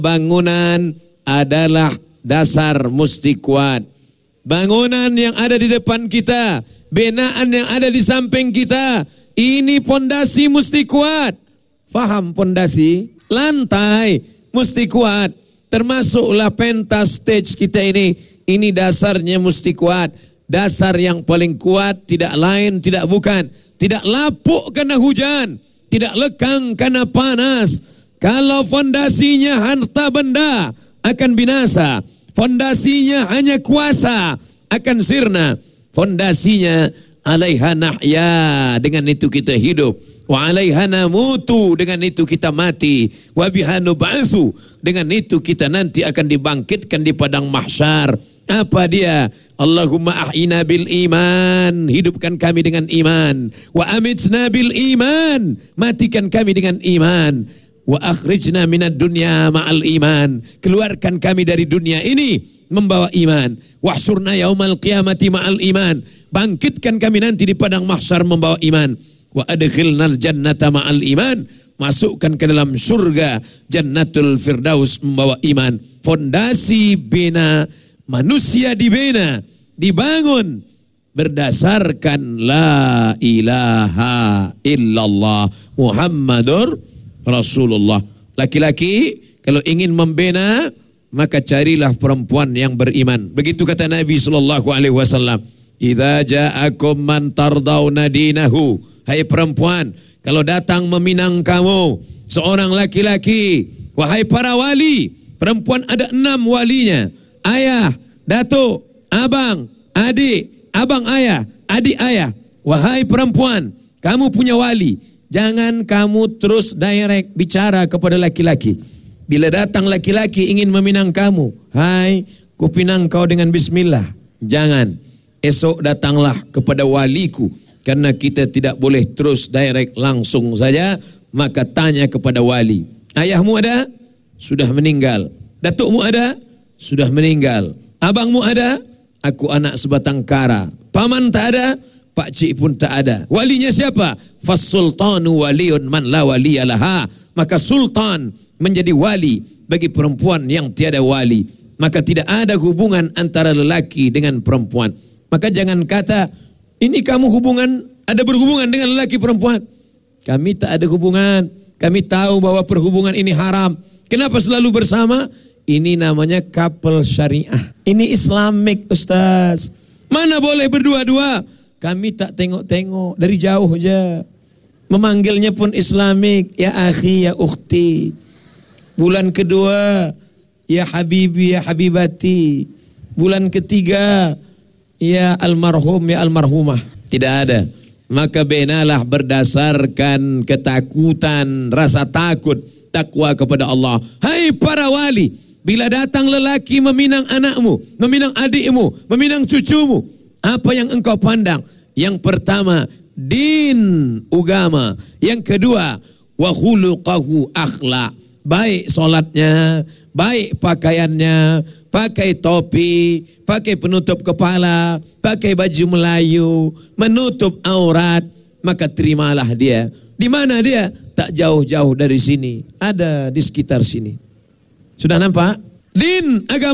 Bangunan adalah dasar mesti kuat. Bangunan yang ada di depan kita, binaan yang ada di samping kita, ini pondasi mesti kuat. Faham pondasi? Lantai mesti kuat. Termasuklah pentas stage kita ini dasarnya mesti kuat. Dasar yang paling kuat tidak lain, tidak bukan. Tidak lapuk karena hujan, tidak lekang karena panas. Kalau fondasinya harta benda akan binasa. Fondasinya hanya kuasa akan sirna. Fondasinya alaiha nahya, dengan itu kita hidup. Wa alaiha namutu, dengan itu kita mati. Wa biha nub'atsu, dengan itu kita nanti akan dibangkitkan di padang mahsyar. Apa dia? Allahumma ahyina bil iman, hidupkan kami dengan iman. Wa amitna bil iman, matikan kami dengan iman. Wa akhrijna minad dunya ma'al iman, keluarkan kami dari dunia ini membawa iman. Wahsyurna yaumal qiyamati ma'al iman, bangkitkan kami nanti di padang mahsyar membawa iman. Wa adkhilnal jannata ma'al iman, masukkan ke dalam surga jannatul firdaus membawa iman. Fondasi bina manusia dibina, dibangun berdasarkan la ilaha illallah Muhammadur Rasulullah. Laki-laki kalau ingin membina, maka carilah perempuan yang beriman. Begitu kata Nabi SAW. Idza ja'akum man tardawna dinahu. Hai perempuan, kalau datang meminang kamu seorang laki-laki, wahai para wali, perempuan ada 6 walinya. Ayah, datuk, abang, adik, abang ayah, adik ayah. Wahai perempuan, kamu punya wali. Jangan kamu terus direct bicara kepada laki-laki. Bila datang laki-laki ingin meminang kamu, hai, ku pinang kau dengan bismillah. Jangan. Esok datanglah kepada waliku. Karena kita tidak boleh terus direct langsung saja. Maka tanya kepada wali. Ayahmu ada? Sudah meninggal. Datukmu ada? Sudah meninggal. Abangmu ada? Aku anak sebatang kara. Paman tak ada? Pak cik pun tak ada. Walinya siapa? Fas-sultanu waliyun man la waliyalaha. Maka sultan menjadi wali bagi perempuan yang tiada wali. Maka tidak ada hubungan antara lelaki dengan perempuan. Maka jangan kata, ini kamu ada berhubungan dengan lelaki perempuan. Kami tak ada hubungan. Kami tahu bahwa perhubungan ini haram. Kenapa selalu bersama? Ini namanya couple syariah. Ini Islamik, Ustaz. Mana boleh berdua-dua? Kami tak tengok-tengok, dari jauh aja. Memanggilnya pun Islamik, ya akhi, ya ukhti. Bulan kedua, ya habibi, ya habibati. Bulan ketiga, ya almarhum, ya almarhumah. Tidak ada. Maka benalah berdasarkan ketakutan, rasa takut, takwa kepada Allah. Hai para wali, bila datang lelaki meminang anakmu, meminang adikmu, meminang cucumu, apa yang engkau pandang? Yang pertama, din, agama. Yang kedua, wa khuluqahu, akhlak. Baik solatnya, baik pakaiannya, pakai topi, pakai penutup kepala, pakai baju Melayu, menutup aurat, maka terimalah dia. Di mana dia? Tak jauh-jauh dari sini. Ada di sekitar sini. Sudah nampak? Din, agama.